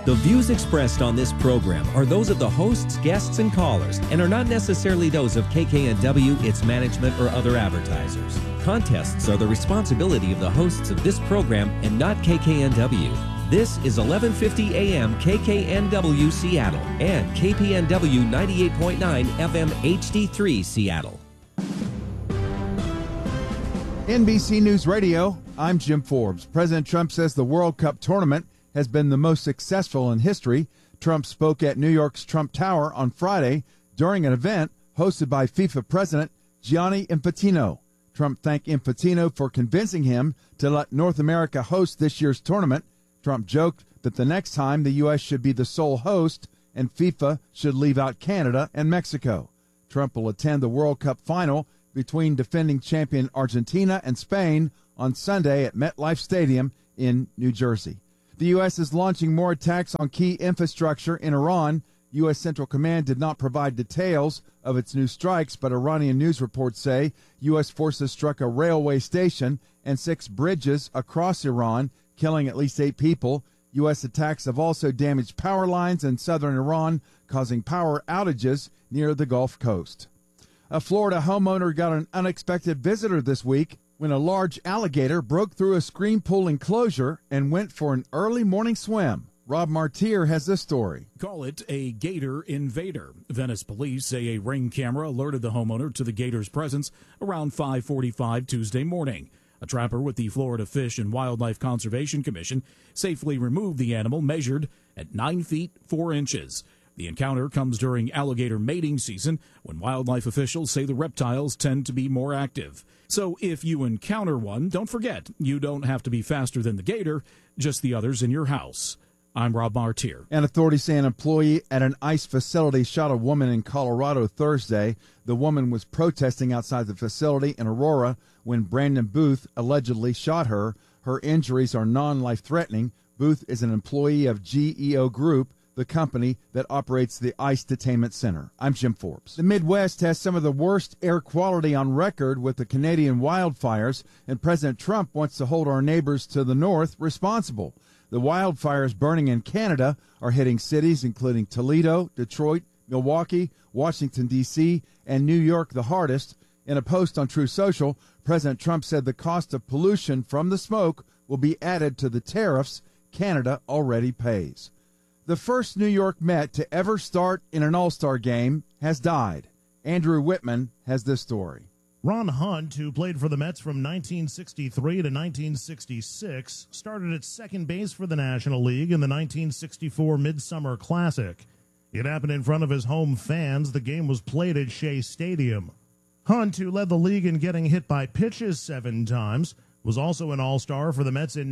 The views expressed on this program are those of the hosts, guests, and callers and are not necessarily those of KKNW, its management, or other advertisers. Contests are the responsibility of the hosts of this program and not KKNW. This is 1150 AM KKNW Seattle and KPNW 98.9 FM HD3 Seattle. NBC News Radio, I'm Jim Forbes. President Trump says the World Cup tournament has been the most successful in history. Trump spoke at New York's Trump Tower on Friday during an event hosted by FIFA President Gianni Infantino. Trump thanked Infantino for convincing him to let North America host this year's tournament. Trump joked that the next time the U.S. should be the sole host and FIFA should leave out Canada and Mexico. Trump will attend the World Cup final between defending champion Argentina and Spain on Sunday at MetLife Stadium in New Jersey. The U.S. is launching more attacks on key infrastructure in Iran. U.S. Central Command did not provide details of its new strikes, but Iranian news reports say U.S. forces struck a railway station and 6 bridges across Iran, killing at least 8 people. U.S. attacks have also damaged power lines in southern Iran, causing power outages near the Gulf Coast. A Florida homeowner got an unexpected visitor this week when a large alligator broke through a screen pool enclosure and went for an early morning swim. Rob Martier has this story. Call it a gator invader. Venice police say a Ring camera alerted the homeowner to the gator's presence around 5:45 Tuesday morning. A trapper with the Florida Fish and Wildlife Conservation Commission safely removed the animal measured at 9 feet 4 inches. The encounter comes during alligator mating season, when wildlife officials say the reptiles tend to be more active. So if you encounter one, don't forget, you don't have to be faster than the gator, just the others in your house. I'm Rob Martier. And authorities say an employee at an ICE facility shot a woman in Colorado Thursday. The woman was protesting outside the facility in Aurora when Brandon Booth allegedly shot her. Her injuries are non-life-threatening. Booth is an employee of GEO Group, the company that operates the ICE Detainment Center. I'm Jim Forbes. The Midwest has some of the worst air quality on record with the Canadian wildfires, and President Trump wants to hold our neighbors to the north responsible. The wildfires burning in Canada are hitting cities including Toledo, Detroit, Milwaukee, Washington, D.C., and New York the hardest. In a post on Truth Social, President Trump said the cost of pollution from the smoke will be added to the tariffs Canada already pays. The first New York Met to ever start in an All-Star game has died. Andrew Whitman has this story. Ron Hunt, who played for the Mets from 1963 to 1966, started at second base for the National League in the 1964 Midsummer Classic. It happened in front of his home fans. The game was played at Shea Stadium. Hunt, who led the league in getting hit by pitches 7 times, was also an All-Star for the Mets in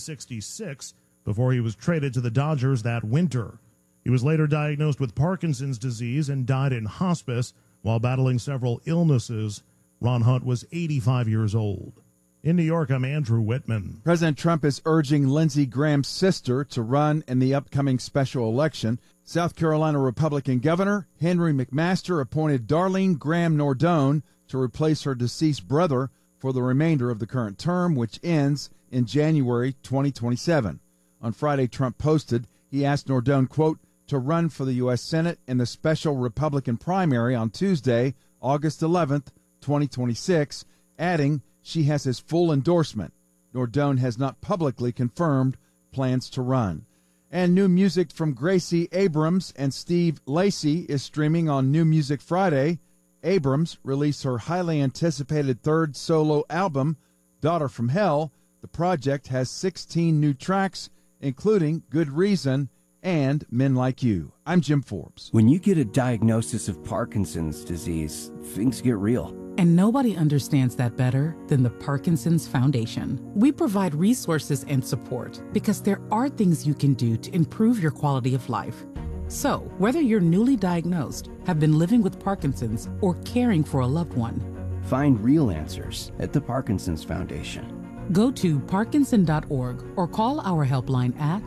1966, before he was traded to the Dodgers that winter. He was later diagnosed with Parkinson's disease and died in hospice while battling several illnesses. Ron Hunt was 85 years old. In New York, I'm Andrew Whitman. President Trump is urging Lindsey Graham's sister to run in the upcoming special election. South Carolina Republican Governor Henry McMaster appointed Darlene Graham Nordone to replace her deceased brother for the remainder of the current term, which ends in January 2027. On Friday, Trump posted he asked Nordone, quote, to run for the U.S. Senate in the special Republican primary on Tuesday, August 11th, 2026, adding she has his full endorsement. Nordone has not publicly confirmed plans to run. And new music from Gracie Abrams and Steve Lacy is streaming on New Music Friday. Abrams released her highly anticipated third solo album, Daughter from Hell. The project has 16 new tracks, including Good Reason and Men Like You. I'm Jim Forbes. When you get a diagnosis of Parkinson's disease, things get real. And nobody understands that better than the Parkinson's Foundation. We provide resources and support because there are things you can do to improve your quality of life. So, whether you're newly diagnosed, have been living with Parkinson's, or caring for a loved one, find real answers at the Parkinson's Foundation. Go to parkinson.org or call our helpline at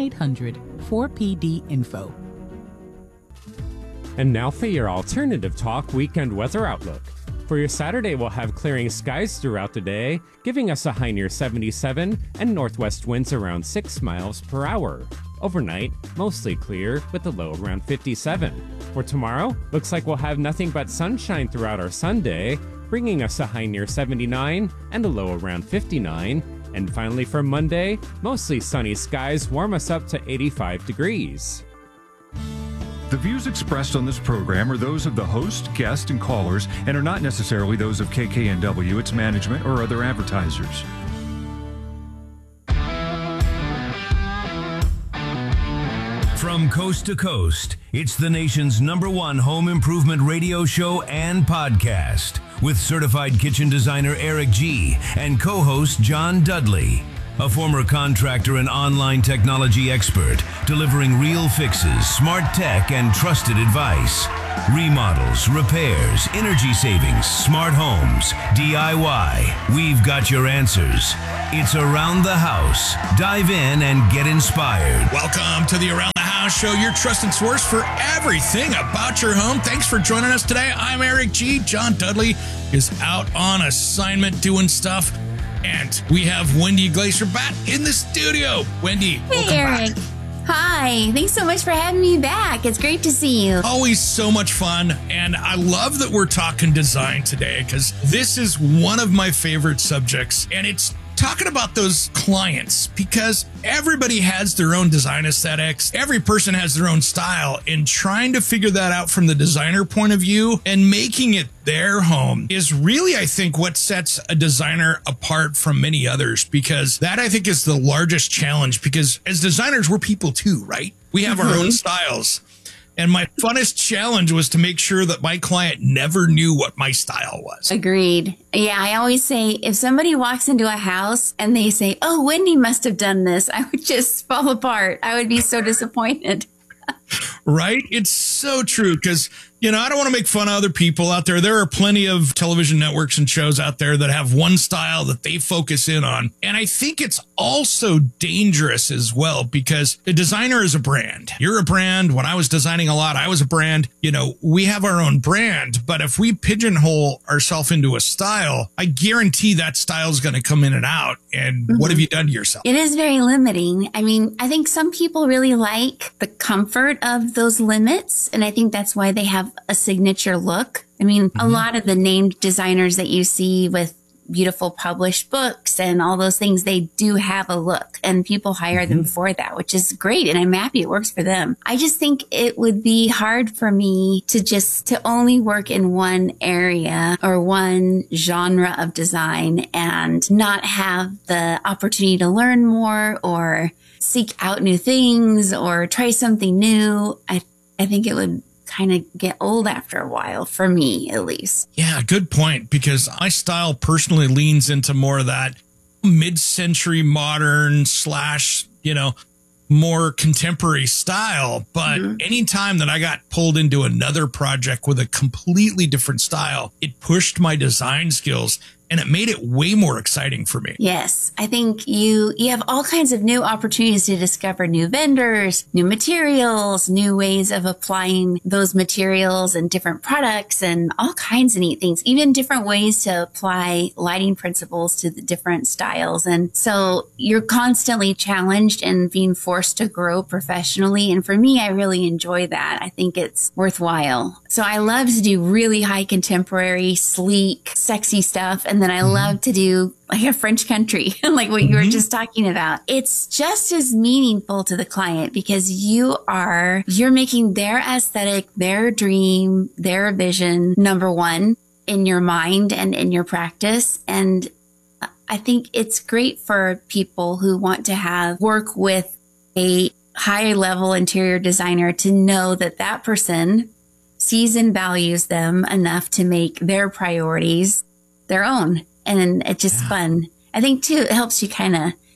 1-800-4PD-INFO. And now for your Alternative Talk Weekend Weather Outlook. For your Saturday, we'll have clearing skies throughout the day, giving us a high near 77 and northwest winds around 6 miles per hour. Overnight, mostly clear with a low around 57. For tomorrow, looks like we'll have nothing but sunshine throughout our Sunday, bringing us a high near 79 and a low around 59. And finally for Monday, mostly sunny skies warm us up to 85 degrees. The views expressed on this program are those of the host, guest, and callers and are not necessarily those of KKNW, its management, or other advertisers. From coast to coast, it's the nation's #1 home improvement radio show and podcast with certified kitchen designer Eric G. and co-host John Dudley, a former contractor and online technology expert, delivering real fixes, smart tech, and trusted advice. Remodels, repairs, energy savings, smart homes, DIY. We've got your answers. It's Around the House. Dive in and get inspired. Welcome to the Around the House show, your trusted source for everything about your home. Thanks for joining us today. I'm Eric G. John Dudley is out on assignment doing stuff. And we have Wendy Glacier back in the studio. Wendy, welcome Eric. back. Hi. Thanks so much for having me back. It's great to see you. Always so much fun. And I love that we're talking design today because this is one of my favorite subjects. And it's talking about those clients because everybody has their own design aesthetics. Every person has their own style, and trying to figure that out from the designer point of view and making it their home is really, I think, what sets a designer apart from many others, because that, I think, is the largest challenge, because as designers, we're people too, right? We have our own styles. And my funnest challenge was to make sure that my client never knew what my style was. Agreed. Yeah, I always say if somebody walks into a house and they say, "Oh, Wendy must have done this," I would just fall apart. I would be so disappointed. Right? It's so true because, you know, I don't want to make fun of other people out there. There are plenty of television networks and shows out there that have one style that they focus in on. And I think it's also dangerous as well because a designer is a brand. You're a brand. When I was designing a lot, I was a brand. You know, we have our own brand. But if we pigeonhole ourselves into a style, I guarantee that style is going to come in and out. And what have you done to yourself? It is very limiting. I mean, I think some people really like the comfort of those limits. And I think that's why they have a signature look. I mean, a lot of the named designers that you see with beautiful published books and all those things, they do have a look and people hire them for that, which is great. And I'm happy it works for them. I just think it would be hard for me to only work in one area or one genre of design and not have the opportunity to learn more or seek out new things or try something new. I think it would kind of get old after a while, for me at least. Yeah, good point, because my style personally leans into more of that mid-century modern / you know, more contemporary style. But anytime that I got pulled into another project with a completely different style, it pushed my design skills and it made it way more exciting for me. Yes. I think you have all kinds of new opportunities to discover new vendors, new materials, new ways of applying those materials and different products and all kinds of neat things, even different ways to apply lighting principles to the different styles. And so you're constantly challenged and being forced to grow professionally. And for me, I really enjoy that. I think it's worthwhile. So I love to do really high contemporary, sleek, sexy stuff. And then I love to do like a French country, like what you were just talking about. It's just as meaningful to the client because you're making their aesthetic, their dream, their vision, #1 in your mind and in your practice. And I think it's great for people who want to work with a high level interior designer to know that that person sees and values them enough to make their priorities their own. And it's just fun. I think too, it helps you kind of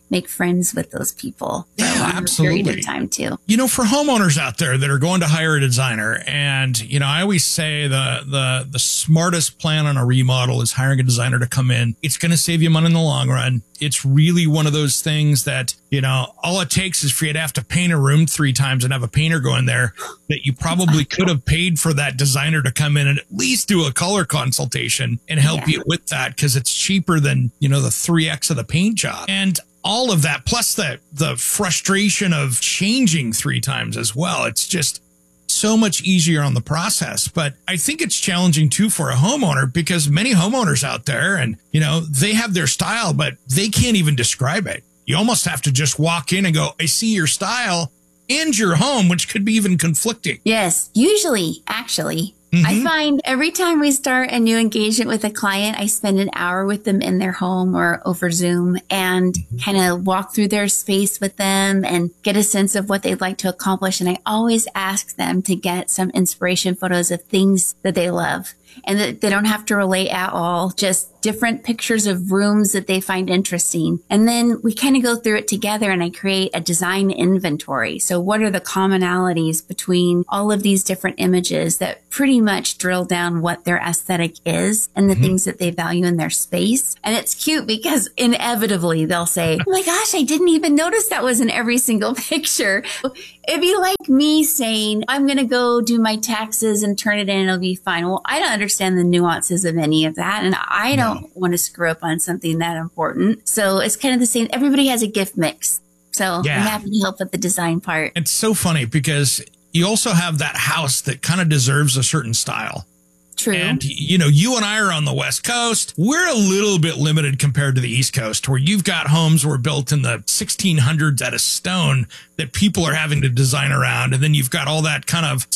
make friends with those people for Yeah, a longer absolutely. period of time too. You know, for homeowners out there that are going to hire a designer, and, you know, I always say the smartest plan on a remodel is hiring a designer to come in. It's going to save you money in the long run. It's really one of those things that, you know, all it takes is for you to have to paint a room 3 times and have a painter go in there, that you probably could have paid for that designer to come in and at least do a color consultation and help you with that, because it's cheaper than, you know, the 3X of the paint job. And all of that, plus the frustration of changing 3 times as well. It's just so much easier on the process. But I think it's challenging too for a homeowner, because many homeowners out there, and, you know, they have their style, but they can't even describe it. You almost have to just walk in and go, I see your style and your home, which could be even conflicting. Yes, usually, actually. I find every time we start a new engagement with a client, I spend an hour with them in their home or over Zoom and kind of walk through their space with them and get a sense of what they'd like to accomplish. And I always ask them to get some inspiration photos of things that they love, and that they don't have to relate at all, just different pictures of rooms that they find interesting. And then we kind of go through it together, and I create a design inventory. So what are the commonalities between all of these different images that pretty much drill down what their aesthetic is and the things that they value in their space? And it's cute because inevitably they'll say, oh my gosh, I didn't even notice that was in every single picture. It'd be like me saying, I'm going to go do my taxes and turn it in and it'll be fine. Well, I don't understand the nuances of any of that. And I don't want to screw up on something that important. So it's kind of the same. Everybody has a gift mix. So I'm happy to help with the design part. It's so funny because you also have that house that kind of deserves a certain style. True. And, you know, you and I are on the West Coast. We're a little bit limited compared to the East Coast, where you've got homes that were built in the 1600s out of stone that people are having to design around. And then you've got all that kind of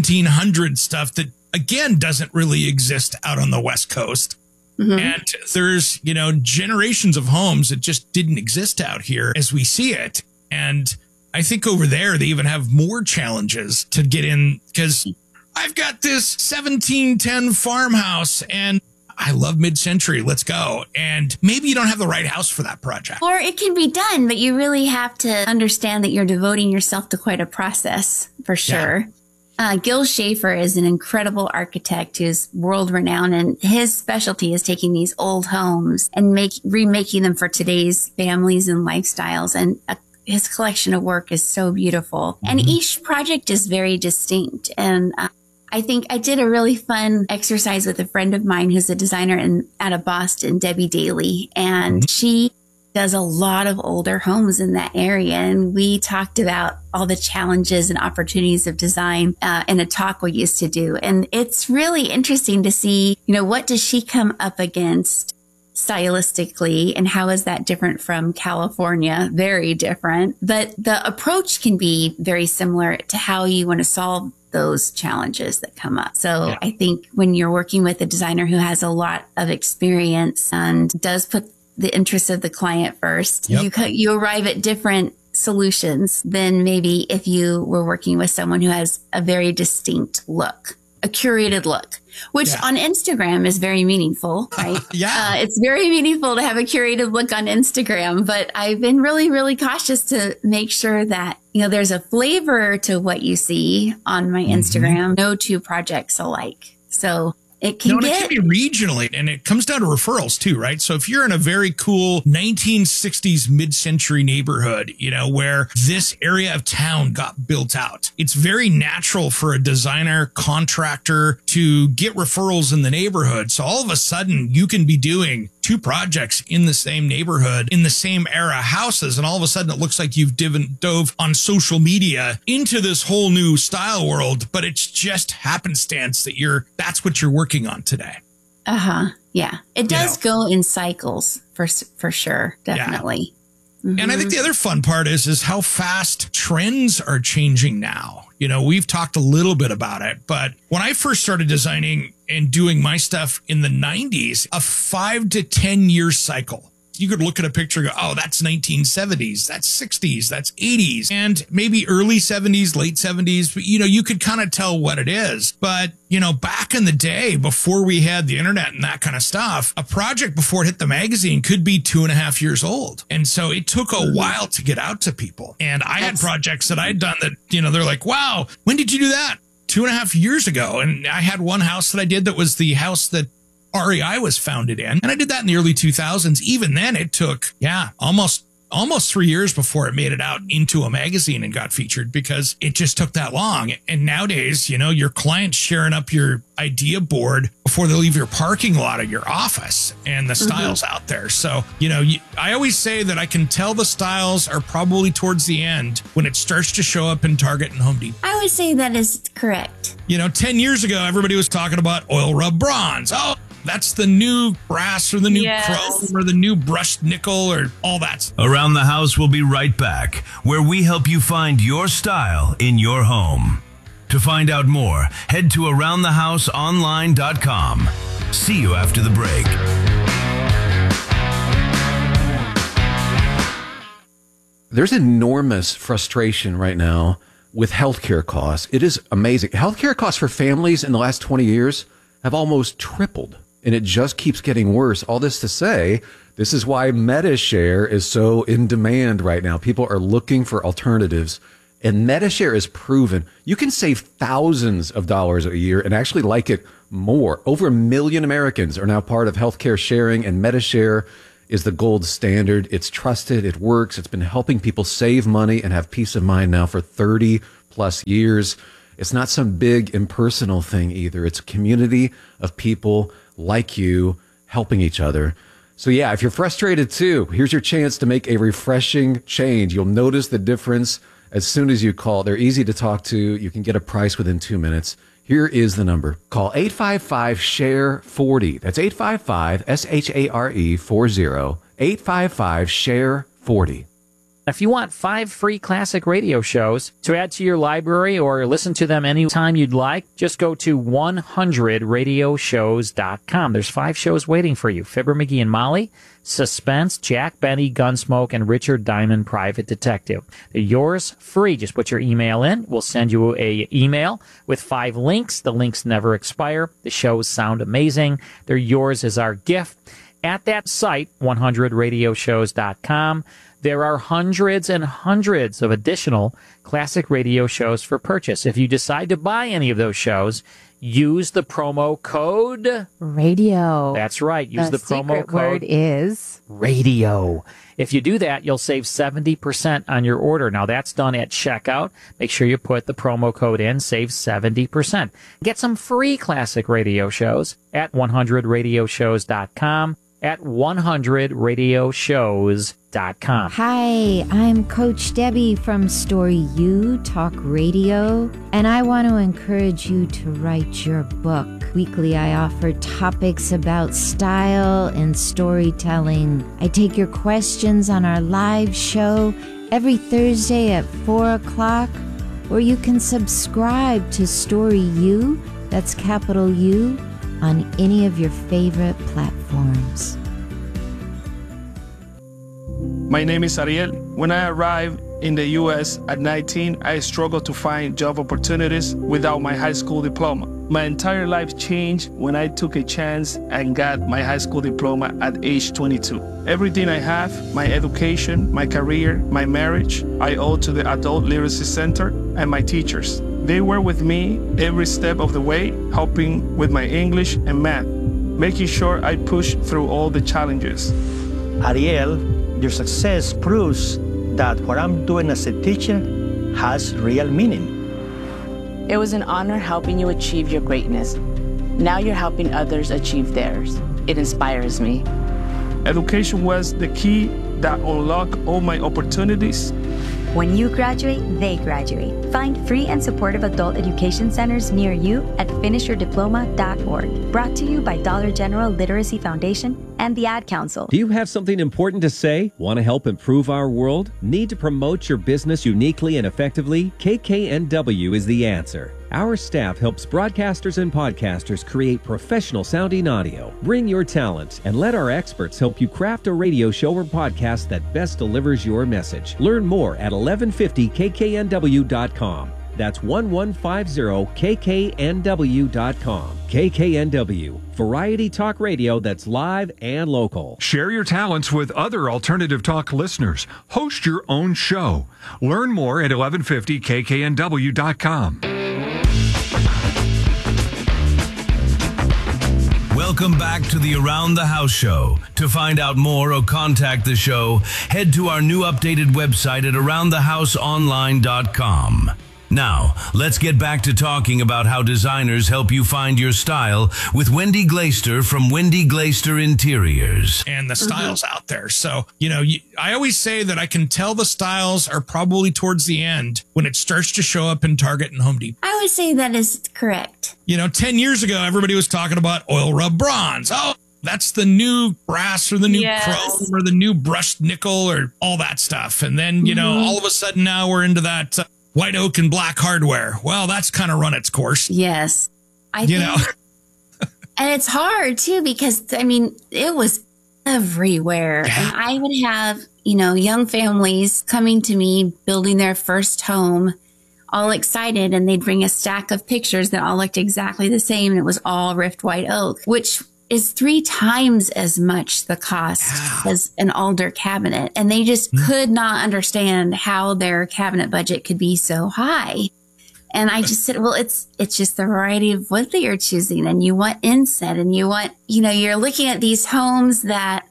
1700 stuff that, again, doesn't really exist out on the West Coast. And there's, you know, generations of homes that just didn't exist out here as we see it. And I think over there, they even have more challenges to get in, because I've got this 1710 farmhouse and I love mid-century. Let's go. And maybe you don't have the right house for that project. Or it can be done, but you really have to understand that you're devoting yourself to quite a process for sure. Gil Schaefer is an incredible architect who's world renowned, and his specialty is taking these old homes and remaking them for today's families and lifestyles. And his collection of work is so beautiful. And each project is very distinct. And I think I did a really fun exercise with a friend of mine who's a designer out of Boston, Debbie Daly, and she does a lot of older homes in that area. And we talked about all the challenges and opportunities of design in a talk we used to do. And it's really interesting to see, you know, what does she come up against stylistically, and how is that different from California? Very different. But the approach can be very similar to how you want to solve those challenges that come up. So I think when you're working with a designer who has a lot of experience and does put the interests of the client first, you arrive at different solutions than maybe if you were working with someone who has a very distinct look, a curated look, which on Instagram is very meaningful, right? It's very meaningful to have a curated look on Instagram, but I've been really, really cautious to make sure that, you know, there's a flavor to what you see on my Instagram. No two projects alike. So it can it can be regionally, and it comes down to referrals too, right? So if you're in a very cool 1960s mid-century neighborhood, you know, where this area of town got built out, it's very natural for a designer contractor to get referrals in the neighborhood. So all of a sudden you can be doing 2 projects in the same neighborhood, in the same era houses. And all of a sudden it looks like you've dove on social media into this whole new style world, but it's just happenstance that that's what you're working on today. Yeah. It does go in cycles for sure. Definitely. And I think the other fun part is how fast trends are changing now. You know, we've talked a little bit about it, but when I first started designing and doing my stuff in the 90s, a 5 to 10 year cycle You could look at a picture and go, oh, that's 1970s, that's 60s, that's 80s, and maybe early 70s, late 70s. But, you could kind of tell what it is. But, back in the day, before we had the internet and that kind of stuff, a project before it hit the magazine could be 2.5 years old. And so it took a while to get out to people. And I had projects that I'd done that, they're like, wow, when did you do that? 2.5 years ago. And I had one house that I did that was the house that REI was founded in. And I did that in the early 2000s. Even then it took, almost 3 years before it made it out into a magazine and got featured, because it just took that long. And nowadays, your clients sharing up your idea board before they leave your parking lot of your office, and the styles out there. So, I always say that I can tell the styles are probably towards the end when it starts to show up in Target and Home Depot. I would say that is correct. 10 years ago, everybody was talking about oil rub bronze. Oh, that's the new brass or the new chrome or the new brushed nickel or all that. Around the House will be right back, where we help you find your style in your home. To find out more, head to AroundTheHouseOnline.com. See you after the break. There's enormous frustration right now with healthcare costs. It is amazing. Healthcare costs for families in the last 20 years have almost tripled. And it just keeps getting worse. All this to say, this is why MediShare is so in demand right now. People are looking for alternatives. And MediShare is proven you can save thousands of dollars a year and actually like it more. Over 1 million Americans are now part of healthcare sharing, and MediShare is the gold standard. It's trusted. It works. It's been helping people save money and have peace of mind now for 30 plus years. It's not some big impersonal thing either. It's a community of people like you helping each other. So yeah, if you're frustrated too, here's your chance to make a refreshing change. You'll notice the difference as soon as you call. They're easy to talk to. You can get a price within 2 minutes. Here is the number. Call 855-SHARE-40. That's 855-SHARE-40. 855-SHARE-40. If you want 5 free classic radio shows to add to your library or listen to them anytime you'd like, just go to 100radioshows.com. There's 5 shows waiting for you. Fibber, McGee, and Molly, Suspense, Jack Benny, Gunsmoke, and Richard Diamond, Private Detective. They're yours free. Just put your email in. We'll send you a email with 5 links. The links never expire. The shows sound amazing. They're yours as our gift. At that site, 100radioshows.com, there are hundreds and hundreds of additional classic radio shows for purchase. If you decide to buy any of those shows, use the promo code radio. That's right. Use the promo code. The word is radio. If you do that, you'll save 70% on your order. Now, that's done at checkout. Make sure you put the promo code in. Save 70%. Get some free classic radio shows at 100radioshows.com. At 100radioshows.com. Hi, I'm Coach Debbie from Story U Talk Radio, and I want to encourage you to write your book. Weekly, I offer topics about style and storytelling. I take your questions on our live show every Thursday at 4 o'clock, or you can subscribe to Story U, that's capital U, on any of your favorite platforms. My name is Ariel. When I arrived in the U.S. at 19, I struggled to find job opportunities without my high school diploma. My entire life changed when I took a chance and got my high school diploma at age 22. Everything I have, my education, my career, my marriage, I owe to the Adult Literacy Center and my teachers. They were with me every step of the way, helping with my English and math, making sure I pushed through all the challenges. Ariel, your success proves that what I'm doing as a teacher has real meaning. It was an honor helping you achieve your greatness. Now you're helping others achieve theirs. It inspires me. Education was the key that unlocked all my opportunities. When you graduate, they graduate. Find free and supportive adult education centers near you at finishyourdiploma.org. Brought to you by Dollar General Literacy Foundation and the Ad Council. Do you have something important to say? Want to help improve our world? Need to promote your business uniquely and effectively? KKNW is the answer. Our staff helps broadcasters and podcasters create professional sounding audio. Bring your talent and let our experts help you craft a radio show or podcast that best delivers your message. Learn more at 1150kknw.com. That's 1150kknw.com. KKNW, variety talk radio that's live and local. Share your talents with other Alternative Talk listeners. Host your own show. Learn more at 1150kknw.com. Welcome back to the Around the House Show. To find out more or contact the show, head to our new updated website at aroundthehouseonline.com. Now, let's get back to talking about how designers help you find your style with Wendy Glaister from Wendy Glaister Interiors. And the styles out there. So, I always say that I can tell the styles are probably towards the end when it starts to show up in Target and Home Depot. I would say that is correct. 10 years ago, everybody was talking about oil rub bronze. Oh, that's the new brass or the new chrome or the new brushed nickel or all that stuff. And then, all of a sudden now we're into that white oak and black hardware. Well, that's kind of run its course. Yes. I think, and it's hard too, because it was everywhere. Yeah. And I would have, young families coming to me, building their first home, all excited. And they'd bring a stack of pictures that all looked exactly the same. And it was all rift white oak, which is 3 times as much the cost as an alder cabinet. And they just could not understand how their cabinet budget could be so high. And I just said, well, it's just the variety of wood that you're choosing, and you want inset, and you want, you're looking at these homes that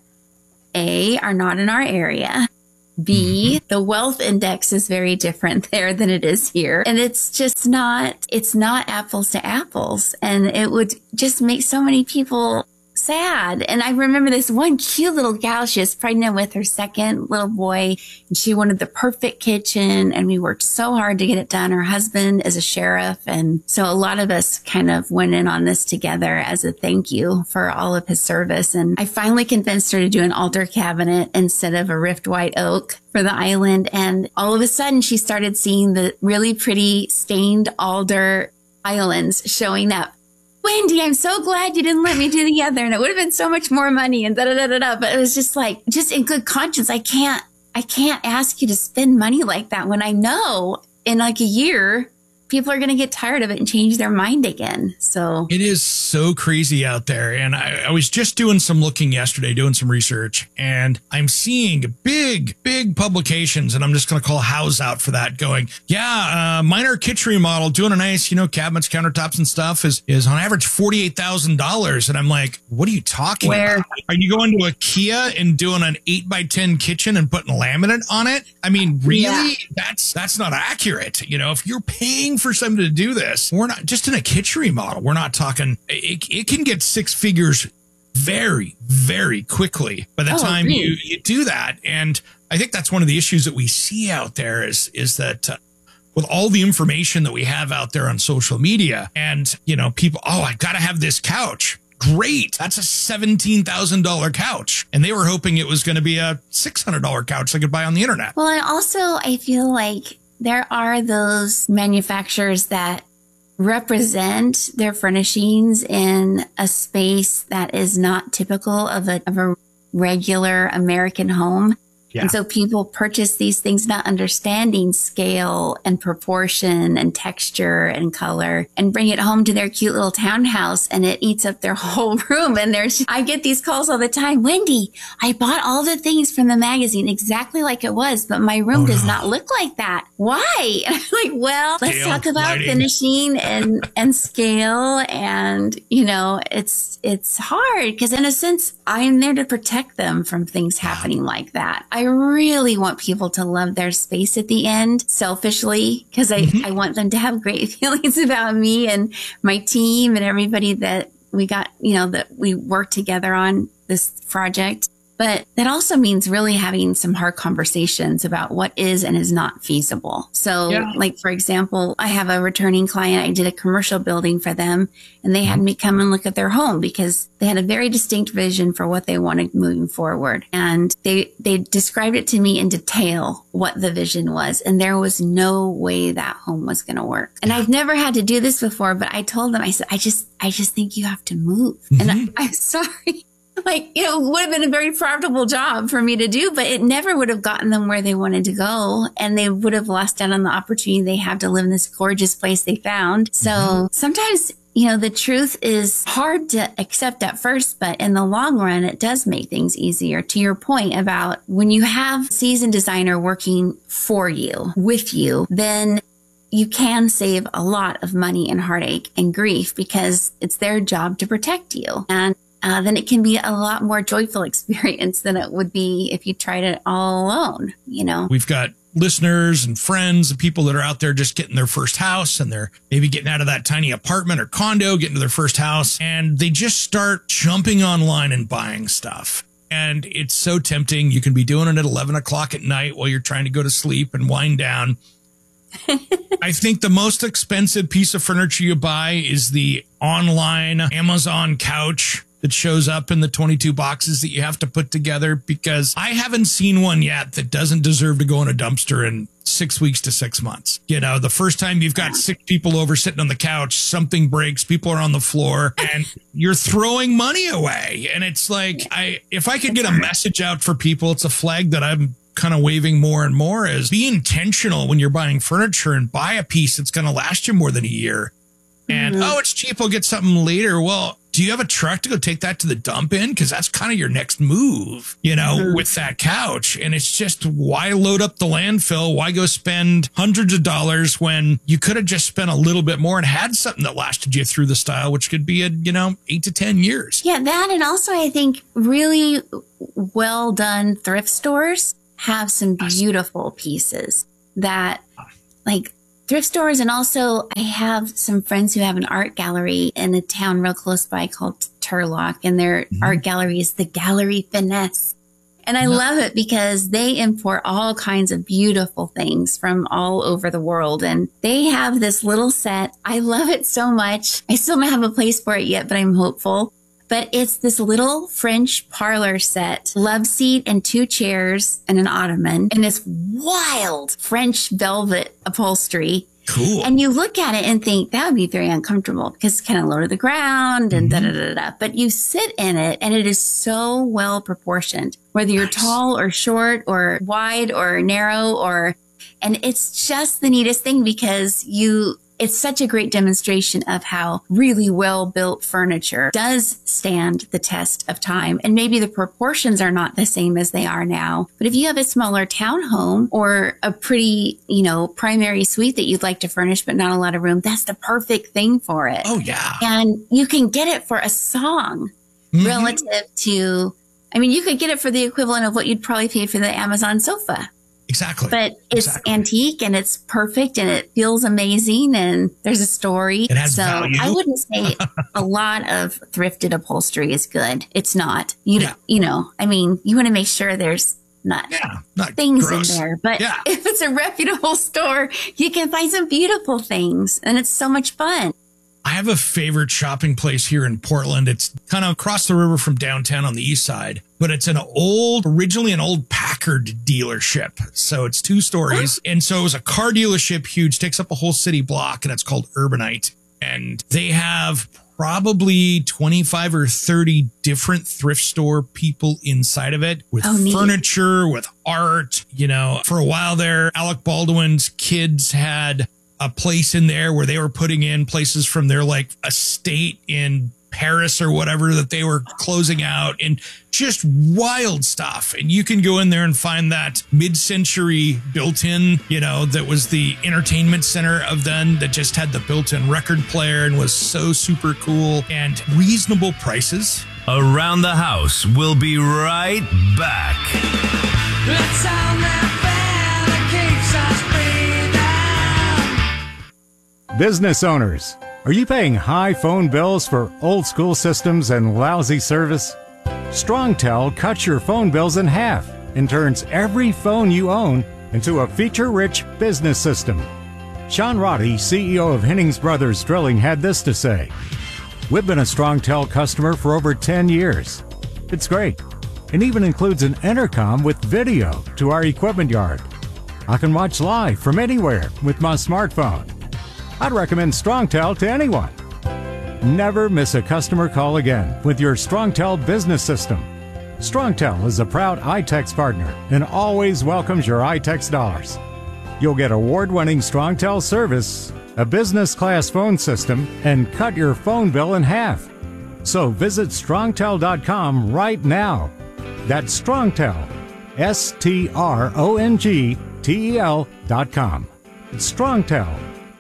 A, are not in our area. B, the wealth index is very different there than it is here. And it's not apples to apples. And it would just make so many people sad. And I remember this one cute little gal, she was pregnant with her second little boy, and she wanted the perfect kitchen, and we worked so hard to get it done. Her husband is a sheriff, and so a lot of us kind of went in on this together as a thank you for all of his service. And I finally convinced her to do an alder cabinet instead of a rift white oak for the island. And all of a sudden she started seeing the really pretty stained alder islands showing up. Wendy, I'm so glad you didn't let me do the other, and it would have been so much more money and da-da-da-da-da. But it was just in good conscience, I can't ask you to spend money like that when I know in a year, people are going to get tired of it and change their mind again. So it is so crazy out there. And I was just doing some looking yesterday, doing some research, and I'm seeing big publications, and I'm just going to call House out for that, going, minor kitchen remodel, doing a nice, cabinets, countertops and stuff is on average $48,000. And I'm like, what are you talking about? Are you going to IKEA and doing an 8x10 kitchen and putting laminate on it? I mean, really? Yeah. That's not accurate. If you're paying for somebody to do this, we're not just in a kitchen remodel. We're not talking, it can get 6 figures very, very quickly by the time you do that. And I think that's one of the issues that we see out there is that with all the information that we have out there on social media, and, people, I've got to have this couch. Great. That's a $17,000 couch. And they were hoping it was going to be a $600 couch they could buy on the internet. Well, and also I feel like there are those manufacturers that represent their furnishings in a space that is not typical of a regular American home. Yeah. And so people purchase these things not understanding scale and proportion and texture and color, and bring it home to their cute little townhouse, and it eats up their whole room. And I get these calls all the time. Wendy, I bought all the things from the magazine exactly like it was, but my room does not look like that. Why? And I'm like, well, let's talk about finishing and scale. And, it's hard because in a sense, I'm there to protect them from things happening like that. I really want people to love their space at the end, selfishly, because I want them to have great feelings about me and my team and everybody that we got, that we worked together on this project. But that also means really having some hard conversations about what is and is not feasible. So like, for example, I have a returning client. I did a commercial building for them, and they had me come and look at their home because they had a very distinct vision for what they wanted moving forward. And they described it to me in detail what the vision was. And there was no way that home was going to work. And I've never had to do this before, but I told them, I said, I just think you have to move. And I'm sorry. Like, you know, it would have been a very profitable job for me to do, but it never would have gotten them where they wanted to go. And they would have lost out on the opportunity they have to live in this gorgeous place they found. So sometimes, you know, the truth is hard to accept at first, but in the long run, it does make things easier. To your point about when you have a seasoned designer working for you, with you, then you can save a lot of money and heartache and grief because it's their job to protect you. And then it can be a lot more joyful experience than it would be if you tried it all alone, you know. We've got listeners and friends and people that are out there just getting their first house, and they're maybe getting out of that tiny apartment or condo, getting to their first house, and they just start jumping online and buying stuff. And it's so tempting. You can be doing it at 11 o'clock at night while you're trying to go to sleep and wind down. I think the most expensive piece of furniture you buy is the online Amazon couch that shows up in the 22 boxes that you have to put together, because I haven't seen one yet that doesn't deserve to go in a dumpster in 6 weeks to 6 months. You know, the first time you've got 6 people over sitting on the couch, something breaks, people are on the floor, and you're throwing money away. And it's like, if I could get a message out for people, it's a flag that I'm kind of waving more and more, is be intentional when you're buying furniture and buy a piece that's going to last you more than a year. And, oh, it's cheap, I'll get something later. Well, do you have a truck to go take that to the dump in? Because that's kind of your next move, you know, with that couch. And it's just, why load up the landfill? Why go spend hundreds of dollars when you could have just spent a little bit more and had something that lasted you through the style, which could be, 8 to 10 years. Yeah, that. And also, I think really well done thrift stores have some beautiful pieces that, like, thrift stores. And also I have some friends who have an art gallery in a town real close by called Turlock, and their art gallery is the Gallery Finesse. And I love it because they import all kinds of beautiful things from all over the world. And they have this little set. I love it so much. I still don't have a place for it yet, but I'm hopeful. But it's this little French parlor set, love seat and 2 chairs and an ottoman, and this wild French velvet upholstery. Cool. And you look at it and think that would be very uncomfortable because it's kind of low to the ground and da-da-da-da. But you sit in it and it is so well proportioned, whether you're tall or short or wide or narrow and it's just the neatest thing because it's such a great demonstration of how really well-built furniture does stand the test of time. And maybe the proportions are not the same as they are now. But if you have a smaller townhome or a pretty, primary suite that you'd like to furnish but not a lot of room, that's the perfect thing for it. Oh, yeah. And you can get it for a song relative to, you could get it for the equivalent of what you'd probably pay for the Amazon sofa. Exactly. But it's antique and it's perfect and it feels amazing and there's a story. It has value. I wouldn't say a lot of thrifted upholstery is good. It's not. You want to make sure there's not things gross in there. But if it's a reputable store, you can find some beautiful things and it's so much fun. I have a favorite shopping place here in Portland. It's kind of across the river from downtown on the east side, but it's originally an old Packard dealership. So it's 2 stories. And so it was a car dealership, huge, takes up a whole city block, and it's called Urbanite. And they have probably 25 or 30 different thrift store people inside of it with furniture, with art. For a while there, Alec Baldwin's kids had a place in there where they were putting in places from their estate in Paris or whatever that they were closing out, and just wild stuff. And you can go in there and find that mid-century built-in, that was the entertainment center of then, that just had the built-in record player and was so super cool and reasonable prices. Around the House will be right back. Let's sound that bell that keeps us breathing. Business owners, are you paying high phone bills for old school systems and lousy service? StrongTel cuts your phone bills in half and turns every phone you own into a feature-rich business system. Sean Roddy, CEO of Hennings Brothers Drilling, had this to say: "We've been a StrongTel customer for over 10 years. It's great. It even includes an intercom with video to our equipment yard. I can watch live from anywhere with my smartphone. I'd recommend StrongTel to anyone. Never miss a customer call again with your StrongTel business system. StrongTel is a proud iTex partner and always welcomes your iTex dollars. You'll get award-winning StrongTel service, a business-class phone system, and cut your phone bill in half. So visit StrongTel.com right now. That's StrongTel, StrongTel.com. It's StrongTel.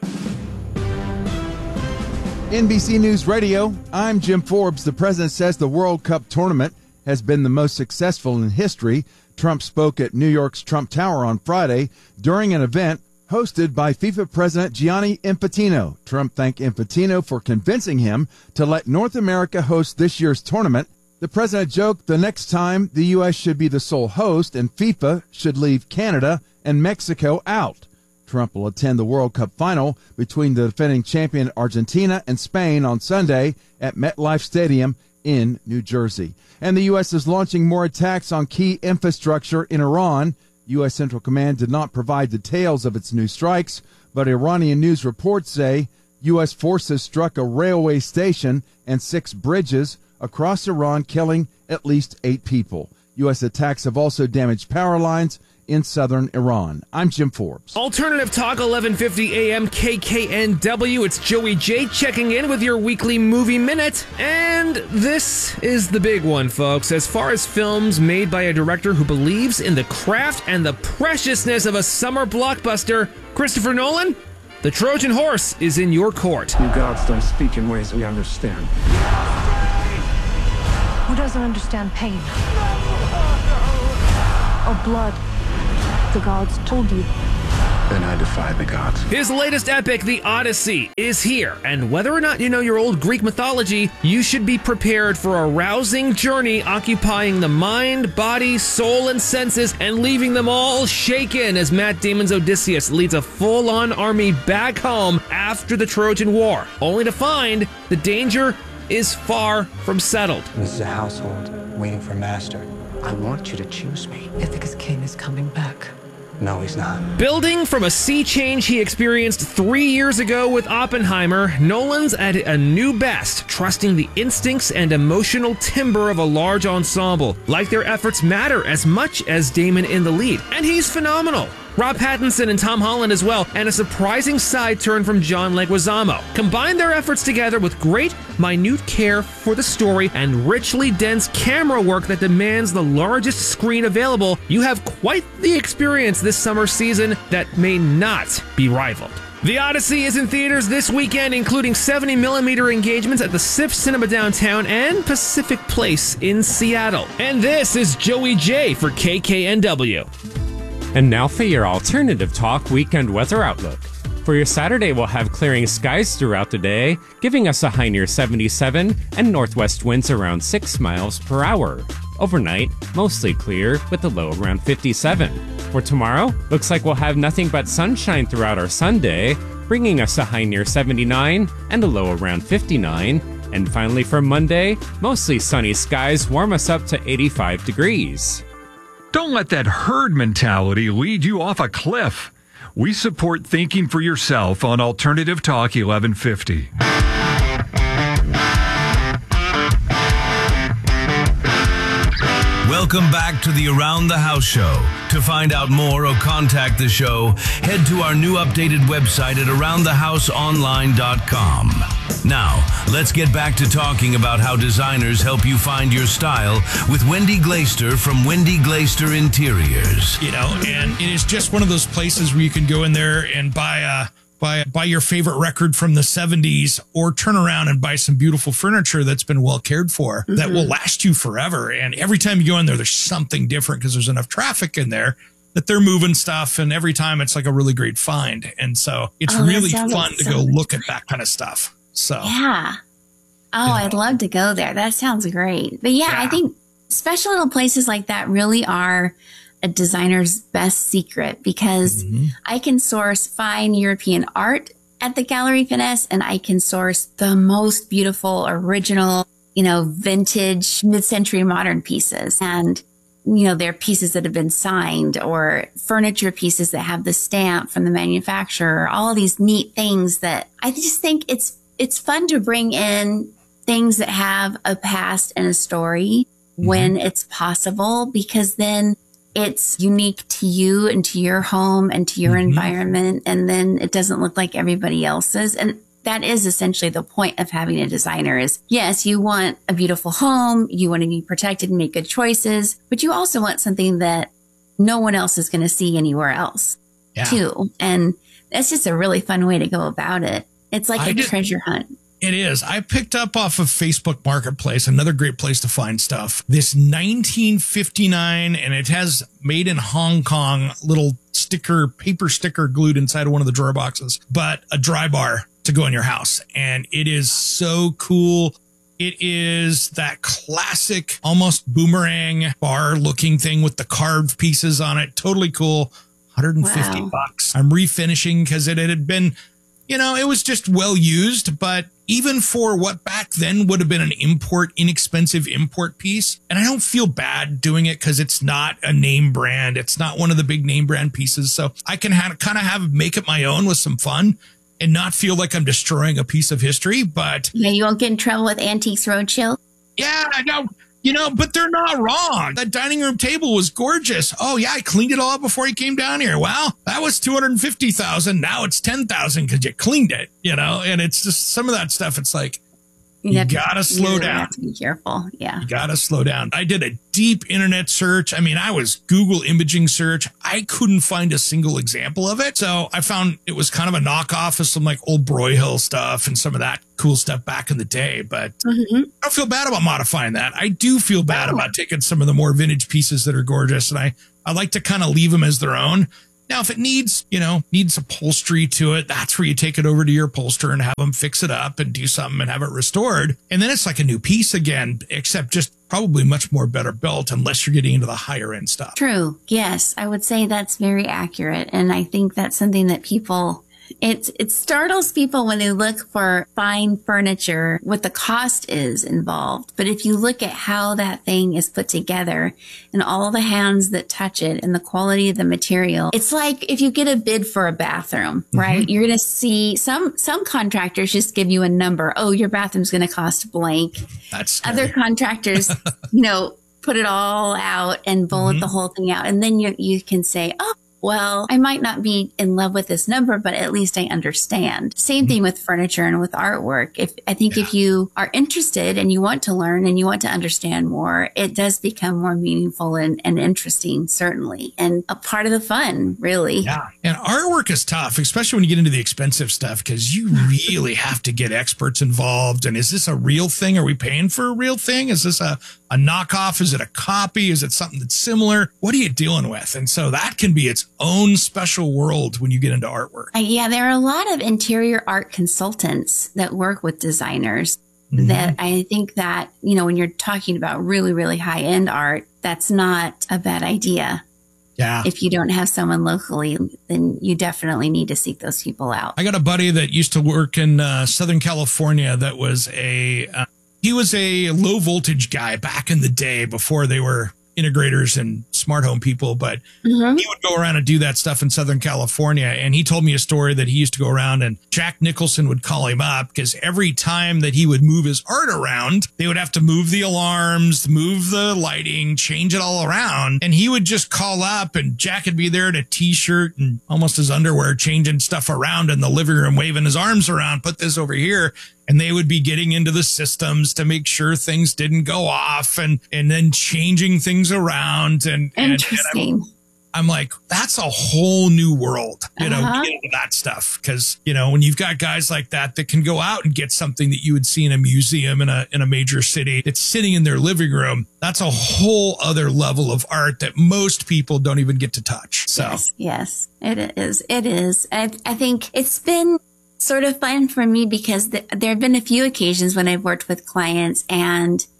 NBC News Radio, I'm Jim Forbes. The president says the World Cup tournament has been the most successful in history. Trump spoke at New York's Trump Tower on Friday during an event hosted by FIFA President Gianni Infantino. Trump thanked Infantino for convincing him to let North America host this year's tournament. The president joked the next time the U.S. should be the sole host and FIFA should leave Canada and Mexico out. Trump will attend the World Cup final between the defending champion Argentina and Spain on Sunday at MetLife Stadium in New Jersey. And the U.S. is launching more attacks on key infrastructure in Iran. U.S. Central Command did not provide details of its new strikes, but Iranian news reports say U.S. forces struck a railway station and 6 bridges across Iran, killing at least 8 people. U.S. attacks have also damaged power lines in southern Iran. I'm Jim Forbes. Alternative Talk, 1150 AM KKNW. It's Joey J checking in with your weekly movie minute. And this is the big one, folks. As far as films made by a director who believes in the craft and the preciousness of a summer blockbuster, Christopher Nolan, the Trojan Horse is in your court. You gods don't speak in ways we understand. Who doesn't understand pain? Or blood? The gods told you. Then I defy the gods. His latest epic, The Odyssey, is here. And whether or not you know your old Greek mythology, you should be prepared for a rousing journey occupying the mind, body, soul, and senses and leaving them all shaken as Matt Damon's Odysseus leads a full-on army back home after the Trojan War, only to find the danger is far from settled. This is a household waiting for master. I want you to choose me. Ithaca's king is coming back. No, he's not. Building from a sea change he experienced 3 years ago with Oppenheimer, Nolan's at a new best, trusting the instincts and emotional timbre of a large ensemble. Like their efforts matter as much as Damon in the lead. And he's phenomenal. Rob Pattinson and Tom Holland as well, and a surprising side turn from John Leguizamo. Combine their efforts together with great, minute care for the story and richly dense camera work that demands the largest screen available, you have quite the experience this summer season that may not be rivaled. The Odyssey is in theaters this weekend, including 70mm engagements at the SIF Cinema downtown and Pacific Place in Seattle. And this is Joey J for KKNW. And now for your Alternative Talk weekend weather outlook. For your Saturday, we'll have clearing skies throughout the day, giving us a high near 77 and northwest winds around 6 miles per hour. Overnight, mostly clear with a low around 57. For tomorrow, looks like we'll have nothing but sunshine throughout our Sunday, bringing us a high near 79 and a low around 59. And finally for Monday, mostly sunny skies warm us up to 85 degrees. Don't let that herd mentality lead you off a cliff. We support thinking for yourself on Alternative Talk 1150. Welcome back to the Around the House Show. To find out more or contact the show, head to our new updated website at AroundTheHouseOnline.com. Now, let's get back to talking about how designers help you find your style with Wendy Glaister from Wendy Glaister Interiors. You know, and it is just one of those places where you can go in there and buy your favorite record from the 70s, or turn around and buy some beautiful furniture that's been well cared for, that will last you forever. And every time you go in there, there's something different because there's enough traffic in there that they're moving stuff. And every time it's like a really great find. And so it's really fun to go look at that kind of stuff. So, yeah. Oh, I'd love to go there. That sounds great. But yeah, I think special little places like that really are a designer's best secret, because I can source fine European art at the Gallery Finesse, and I can source the most beautiful, original, vintage, mid-century modern pieces. And, they're pieces that have been signed, or furniture pieces that have the stamp from the manufacturer, all these neat things that I just think it's fun to bring in things that have a past and a story when it's possible, because then it's unique to you and to your home and to your environment. And then it doesn't look like everybody else's. And that is essentially the point of having a designer is, yes, you want a beautiful home. You want to be protected and make good choices, but you also want something that no one else is going to see anywhere else too. And that's just a really fun way to go about it. It's like a treasure hunt. It is. I picked up off of Facebook Marketplace, another great place to find stuff, this 1959, and it has made in Hong Kong little paper sticker glued inside of one of the drawer boxes, but a dry bar to go in your house. And it is so cool. It is that classic, almost boomerang bar looking thing with the carved pieces on it. Totally cool. $150. I'm refinishing because it had been, it was just well used, but even for what back then would have been an inexpensive import piece. And I don't feel bad doing it because it's not a name brand. It's not one of the big name brand pieces. So I can make it my own with some fun and not feel like I'm destroying a piece of history. But yeah, you won't get in trouble with Antiques Roadshow. Yeah, I know. But they're not wrong. That dining room table was gorgeous. Oh yeah, I cleaned it all up before you came down here. Well, that was $250,000. Now it's $10,000 because you cleaned it. And it's just some of that stuff. It's like you gotta slow down. You have to be careful. Yeah, you gotta slow down. I did a deep internet search. I mean, I was Google imaging search. I couldn't find a single example of it. So I found it was kind of a knockoff of some like old Broyhill stuff and some of that cool stuff back in the day. But I don't feel bad about modifying that. I do feel bad about taking some of the more vintage pieces that are gorgeous, and I like to kind of leave them as their own. Now, if it needs upholstery to it, that's where you take it over to your upholsterer and have them fix it up and do something and have it restored. And then it's like a new piece again, except just probably much more better built, unless you're getting into the higher end stuff. True. Yes, I would say that's very accurate. And I think that's something that it startles people when they look for fine furniture, what the cost is involved. But if you look at how that thing is put together and all the hands that touch it and the quality of the material, it's like if you get a bid for a bathroom, right? You're going to see some contractors just give you a number. Oh, your bathroom's going to cost blank. That's scary. Other contractors, put it all out and bullet the whole thing out. And then you can say, oh, well, I might not be in love with this number, but at least I understand. Same thing with furniture and with artwork. If you are interested and you want to learn and you want to understand more, it does become more meaningful and interesting, certainly, and a part of the fun, really. Yeah. And artwork is tough, especially when you get into the expensive stuff, because you really have to get experts involved. And is this a real thing? Are we paying for a real thing? Is this a knockoff? Is it a copy? Is it something that's similar? What are you dealing with? And so that can be its own special world when you get into artwork. Yeah, there are a lot of interior art consultants that work with designers that I think that, when you're talking about really, really high end art, that's not a bad idea. Yeah. If you don't have someone locally, then you definitely need to seek those people out. I got a buddy that used to work in Southern California that was he was a low voltage guy back in the day before they were integrators and smart home people, but he would go around and do that stuff in Southern California. And he told me a story that he used to go around and Jack Nicholson would call him up because every time that he would move his art around, they would have to move the alarms, move the lighting, change it all around. And he would just call up and Jack would be there in a t-shirt and almost his underwear, changing stuff around in the living room, waving his arms around, put this over here. And they would be getting into the systems to make sure things didn't go off and then changing things around. And interesting. I'm like, that's a whole new world, we get into that stuff. Cause when you've got guys like that can go out and get something that you would see in a museum in a major city, it's sitting in their living room. That's a whole other level of art that most people don't even get to touch. So yes, it is. It is. I think it's been sort of fun for me because there have been a few occasions when I've worked with clients and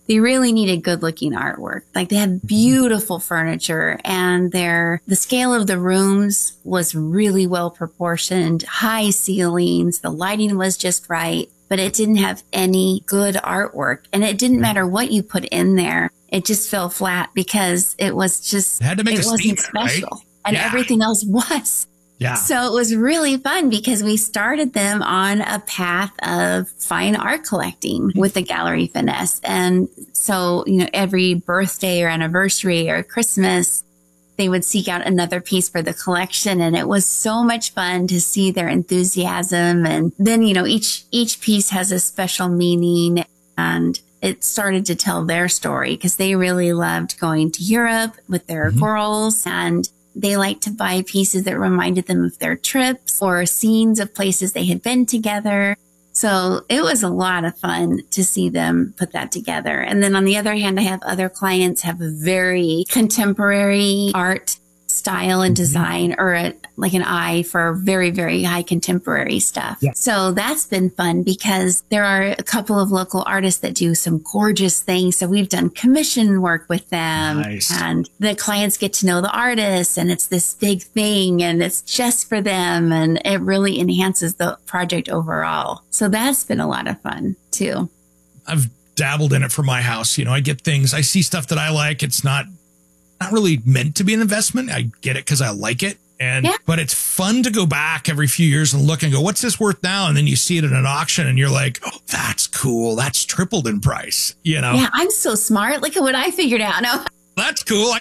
they really needed good looking artwork. Like they had beautiful furniture, and the scale of the rooms was really well proportioned, high ceilings, the lighting was just right, but it didn't have any good artwork. And it didn't matter what you put in there. It just fell flat because it was just, it had to make it a wasn't statement, special. right? And Yeah. everything else was. Yeah. So it was really fun because we started them on a path of fine art collecting with the Gallery Finesse. And so, every birthday or anniversary or Christmas, they would seek out another piece for the collection. And it was so much fun to see their enthusiasm. And then, each piece has a special meaning, and it started to tell their story because they really loved going to Europe with their girls, and they liked to buy pieces that reminded them of their trips or scenes of places they had been together. So it was a lot of fun to see them put that together. And then on the other hand, I have other clients have a very contemporary art style and design, or an eye for very, very high contemporary stuff. Yeah. So that's been fun because there are a couple of local artists that do some gorgeous things. So we've done commission work with them, and the clients get to know the artists, and it's this big thing, and it's just for them, and it really enhances the project overall. So that's been a lot of fun too. I've dabbled in it for my house. I get things, I see stuff that I like. It's not really meant to be an investment. I get it because I like it. But it's fun to go back every few years and look and go, what's this worth now? And then you see it at an auction and you're like, oh, that's cool. That's tripled in price, Yeah, I'm so smart. Look at what I figured out. No. That's cool.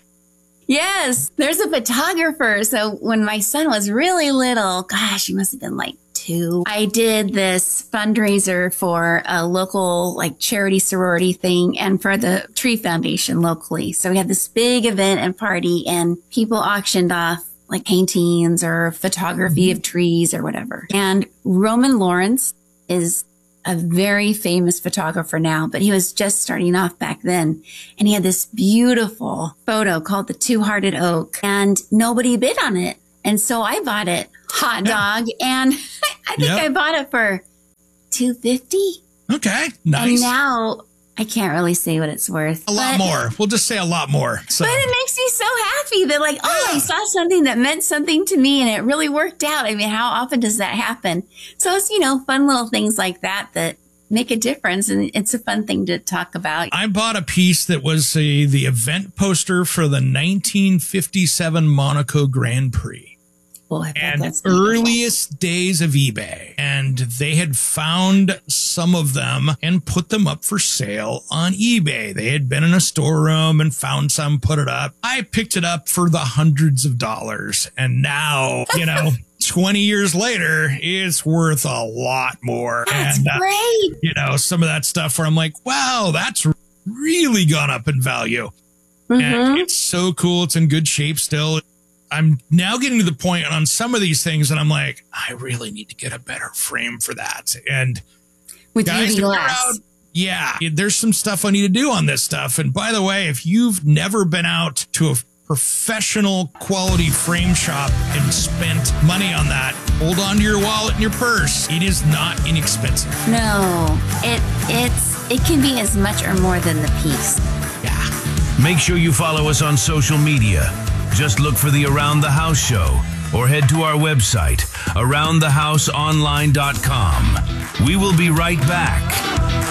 Yes, there's a photographer. So when my son was really little, gosh, he must have been like 2. I did this fundraiser for a local charity sorority thing and for the Tree Foundation locally. So we had this big event and party, and people auctioned off paintings or photography of trees or whatever. And Roman Lawrence is a very famous photographer now, but he was just starting off back then. And he had this beautiful photo called the Two-Hearted Oak, and nobody bid on it. And so I bought it, hot dog. And I think I bought it for $250. Okay. Nice. And now I can't really say what it's worth. A lot more. We'll just say a lot more. So. But it makes me so happy that I saw something that meant something to me and it really worked out. I mean, how often does that happen? So it's, fun little things like that make a difference. And it's a fun thing to talk about. I bought a piece that was the event poster for the 1957 Monaco Grand Prix. And earliest days of eBay. And they had found some of them and put them up for sale on eBay. They had been in a storeroom and found some, put it up. I picked it up for the hundreds of dollars. And now, 20 years later, it's worth a lot more. That's great. Some of that stuff where I'm like, wow, that's really gone up in value. And it's so cool. It's in good shape still. I'm now getting to the point on some of these things and I'm like, I really need to get a better frame for that. And with guys, UV glass. There's some stuff I need to do on this stuff. And by the way, if you've never been out to a professional quality frame shop and spent money on that, hold on to your wallet and your purse. It is not inexpensive. No, it can be as much or more than the piece. Make sure you follow us on social media. Just look for the Around the House show or head to our website, aroundthehouseonline.com. We will be right back.